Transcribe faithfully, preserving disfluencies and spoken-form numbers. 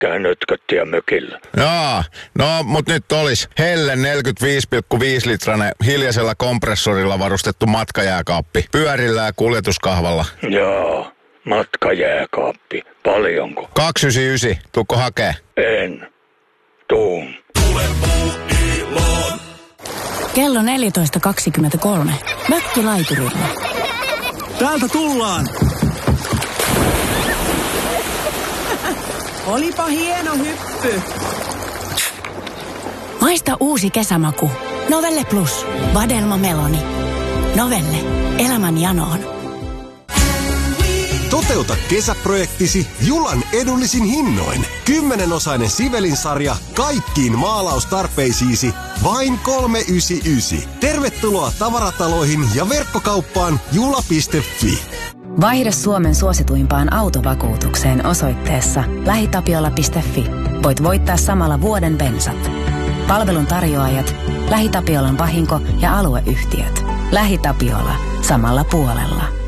tykkään nötköttiä mökillä. Jaa, no mut nyt olis Helle neljäkymmentäviisi pilkku viisi litrainen hiljaisella kompressorilla varustettu matkajääkaappi. Pyörillä ja kuljetuskahvalla. Jaa, matkajääkaappi. Paljonko? kaksisataayhdeksänkymmentäyhdeksän. Tuukko hakee? En. Tuun. Kello neljätoista kaksikymmentäkolme. Mökkilaiturilla. Täältä tullaan! Olipa hieno hyppy. Maista uusi kesämaku. Novelle Plus. Vadelma Meloni. Novelle. Elämän janoon. Toteuta kesäprojektisi Julan edullisin hinnoin. Kymmenenosainen Sivelin-sarja kaikkiin maalaustarpeisiisi vain kolme yhdeksänkymmentäyhdeksän. Tervetuloa tavarataloihin ja verkkokauppaan jula piste fi. Vaihda Suomen suosituimpaan autovakuutukseen osoitteessa lähitapiola piste fi. Voit voittaa samalla vuoden bensat. Palvelun tarjoajat, LähiTapiolan vahinko- ja alueyhtiöt. LähiTapiola. Samalla puolella.